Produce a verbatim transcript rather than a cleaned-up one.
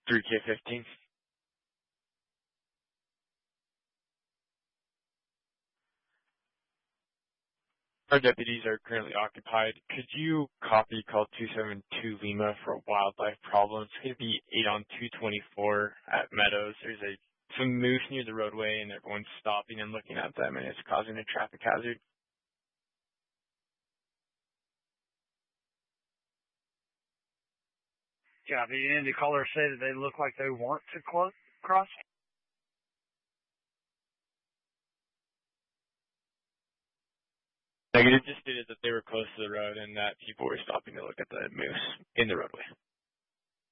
three K fifteen. Our deputies are currently occupied. Could you copy call two seven two Lima for wildlife problems? It's going to be eight on two twenty-four at Meadows. There's a some moose near the roadway, and everyone's stopping and looking at them, and it's causing a traffic hazard. Yeah, did the caller say that they look like they want to close, cross? Negative just stated that they were close to the road and that people were stopping to look at the moose in the roadway.